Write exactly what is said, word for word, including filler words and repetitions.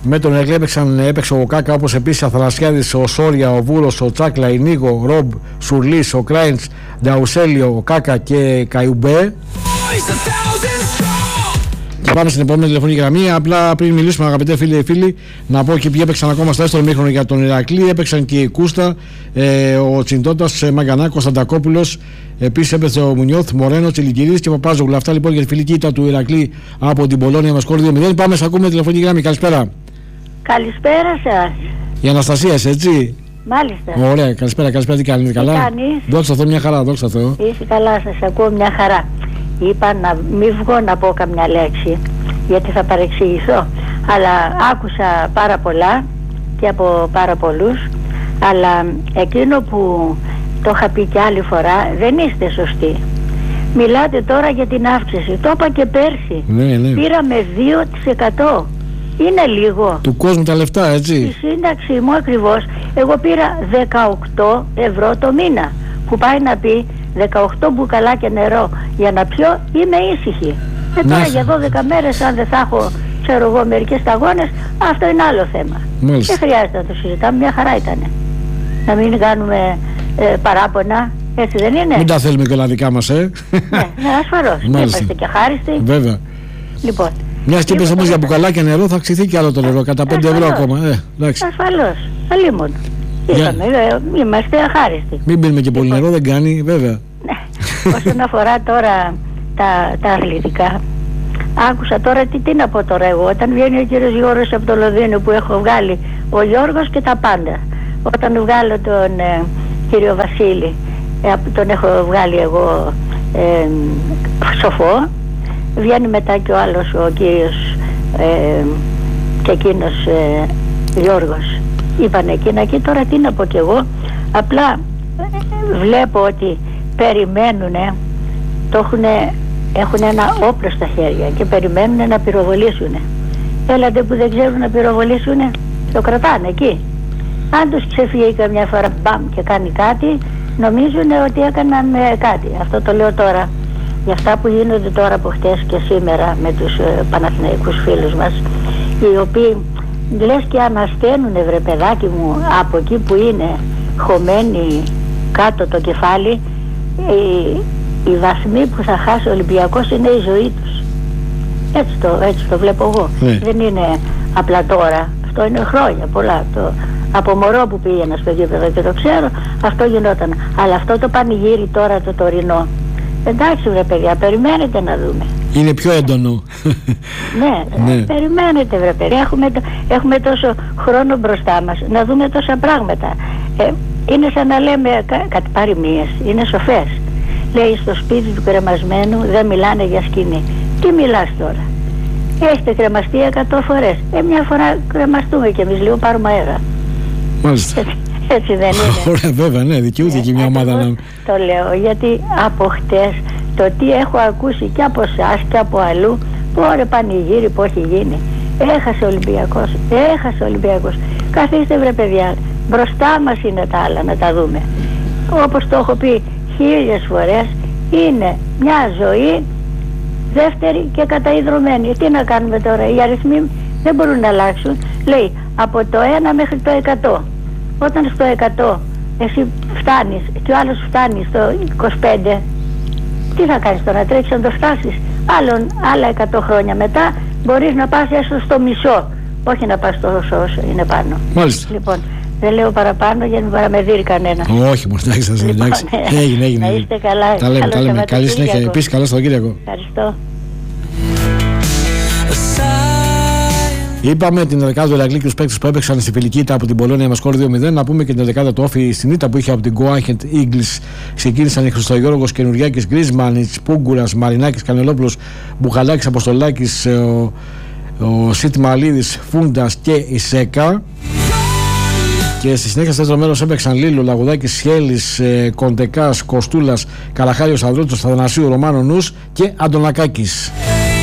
Με τον Ερλή έπαιξαν, έπαιξε ο Κάκα, όπως επίσης ο Αθανασιάδης, ο Σόρια, ο Βούρος, ο Τσάκλα, η Νίγο, ο Ρομπ, Σουρλής, ο Κράινς, Νταουσέλιο, ο Κάκα και Καϊουμπέ. Και πάμε στην επόμενη τηλεφωνική γραμμή. Απλά πριν μιλήσουμε, αγαπητέ φίλοι και φίλοι, να πω και ποιοι έπαιξαν ακόμα στα έστω μήχρονο για τον Ηρακλή. Έπαιξαν και η Κούστα, ε, ο Τσιντώτας, ε, Μαγκανά, Κωνσταντακόπουλος. Επίσης έπαιξε ο Μουνιώθ, Μορένο, Τσιλικυρίδης και Παπάζογλου. Αυτά λοιπόν για τη φιλική ήττα του Ηρακλή από την Πολώνια με σκορ δύο μηδέν. Πάμε, σε ακούμε τηλεφωνική γραμμή. Καλησπέρα. Καλησπέρα σας. Η Αναστασία, έτσι. Μάλιστα. Ωραία, καλησπέρα, καλησπέρα. Τι κάνεις, καλά? Κάνεις? Δόξα Θεώ, μια χαρά, δόξα Θεώ. Είσαι καλά, σας ακούω μια χαρά. Είπα να μην βγω να πω καμιά λέξη, γιατί θα παρεξηγηθώ. Αλλά άκουσα πάρα πολλά και από πάρα πολλούς. Αλλά εκείνο που το είχα πει και άλλη φορά, δεν είστε σωστοί. Μιλάτε τώρα για την αύξηση. Το είπα και πέρσι. Ναι, ναι. Πήραμε δύο τοις εκατό. Είναι λίγο. Του κόσμου τα λεφτά, έτσι. Στη σύνταξη μου ακριβώς, εγώ πήρα δεκαοκτώ ευρώ το μήνα. Που πάει να πει δεκαοκτώ μπουκαλάκια νερό για να πιω, είμαι ήσυχη. Ε, τώρα ναι. για δώδεκα μέρες, αν δεν θα έχω, ξέρω εγώ, μερικές σταγόνες, αυτό είναι άλλο θέμα. Μάλιστα. Δεν χρειάζεται να το συζητάμε, μια χαρά ήτανε. Να μην κάνουμε ε, παράπονα, έτσι δεν είναι? Μην τα θέλουμε και όλα δικά μας, ε. Ναι, ναι, ασφαλώς. Είμαστε και χάριστοι. Βέβαια. Λοιπόν. Μια και είπες όμως για μπουκαλάκια νερό, θα αυξηθεί κι άλλο το νερό, κατά πέντε ευρώ ακόμα. Ε, εντάξει. Ασφαλώς. Αλλήμον. Είπαμε, ε, είμαστε αχάριστοι. Μην πίνουμε και πολύ λοιπόν. νερό, δεν κάνει, βέβαια. Ναι. Όσον αφορά τώρα τα, τα αθλητικά, άκουσα τώρα τι, τι να πω τώρα εγώ. Όταν βγαίνει ο κύριος Γιώργος από το Λονδίνο που έχω βγάλει, ο Γιώργος και τα πάντα. Όταν βγάλω τον ε, κύριο Βασίλη, ε, τον έχω βγάλει εγώ ε, σοφό. Βγαίνει μετά και ο άλλος ο κύριος ε, και εκείνος ε, Γιώργος. Είπαν εκείνα και τώρα τι να πω κι εγώ. Απλά ε, βλέπω ότι περιμένουνε, το έχουνε, έχουν ένα όπλο στα χέρια και περιμένουν να πυροβολήσουν. Έλατε που δεν ξέρουν να πυροβολήσουν, το κρατάνε εκεί. Αν τους ξεφύγει καμιά φορά μπαμ και κάνει κάτι, νομίζουν ότι έκαναν κάτι. Αυτό το λέω τώρα για αυτά που γίνονται τώρα από χτες και σήμερα με τους ε, Παναθηναϊκούς φίλους μας, οι οποίοι λες και ανασταίνουνε, βρε παιδάκι μου, από εκεί που είναι χωμένοι κάτω το κεφάλι. οι, οι βαθμοί που θα χάσει ο Ολυμπιακός είναι η ζωή τους. Έτσι το, έτσι το βλέπω εγώ. Mm. Δεν είναι απλά τώρα. Αυτό είναι χρόνια πολλά. Το, από μωρό που πήγαινα στο γήπεδο και το ξέρω, αυτό γινόταν. Αλλά αυτό το πανηγύρι τώρα το τωρινό, εντάξει βρε παιδιά, περιμένετε να δούμε. Είναι πιο έντονο. Ναι, ναι, περιμένετε βρε παιδιά. Έχουμε, έχουμε τόσο χρόνο μπροστά μας να δούμε τόσα πράγματα. Ε, είναι σαν να λέμε κα, κάτι παροιμίες, είναι σοφές. Λέει στο σπίτι του κρεμασμένου δεν μιλάνε για σκηνή. Τι μιλάς τώρα? Έχετε κρεμαστεί εκατό φορές. Ε, μια φορά κρεμαστούμε κι εμείς λίγο, πάρουμε αέρα. Μάλιστα. Έτσι, έτσι δεν είναι? Ωραία, βέβαια, ναι, δικαιούται και μια ομάδα να... Το λέω γιατί από χτες το τι έχω ακούσει και από εσάς και από αλλού, πόρε πανηγύρι που έχει γίνει. Έχασε ο Ολυμπιακός, έχασε ο Ολυμπιακός. Καθίστε βρε παιδιά, μπροστά μας είναι τα άλλα να τα δούμε. Όπως το έχω πει χίλιες φορές, είναι μια ζωή δεύτερη και καταϊδρωμένη. Τι να κάνουμε τώρα, οι αριθμοί δεν μπορούν να αλλάξουν. Λέει από το ένα μέχρι το εκατό. Όταν στο εκατό εσύ φτάνεις και ο άλλος φτάνει στο είκοσι πέντε, τι θα κάνεις τώρα, να τρέξεις να το φτάσεις? Άλλον, άλλα εκατό χρόνια μετά μπορείς να πας έστω στο μισό, όχι να πας τόσο όσο είναι πάνω. Μάλιστα. Λοιπόν, δεν λέω παραπάνω για να μην παραμεδείρει κανένα. Όχι, μόνο εντάξει, θα λοιπόν, εντάξει. Έγινε, έγινε. Να είστε καλά. Τα λέμε, τα λέμε. Καλή συνέχεια. Επίσης, καλό Σαββατοκύριακο. Ευχαριστώ. Είπαμε την δεκάδα του Ηρακλή και τους παίκτες που έπαιξαν στη φιλική ήττα από την Πολώνια με σκορ δύο μηδέν. Να πούμε και την δεκάδα του Όφη στην ήττα που είχε από την Go Ahead Eagles. Ξεκίνησαν οι Χριστογιώργος, Καινουριάκης, Γκρίσμανιτς, Πούγκουρας, Μαρινάκης, Κανελόπουλος, Μπουχαλάκης, Αποστολάκης, ο, ο Σίτ Μαλίδης, Φούντας και η Σέκα. Και στη συνέχεια στο δεύτερο μέρος έπαιξαν Λίλο, Λαγουδάκης, Σχέλης, ε, Κοντεκάς, Κοστούλας, Καλαχάριος, Ανδρούτσος, Θανασίου, Ρωμάνο Νους και Αντωνακάκης.